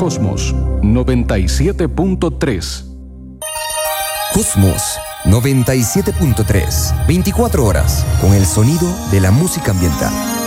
Cosmos 97.3. Cosmos 97.3. 24 horas con el sonido de la música ambiental.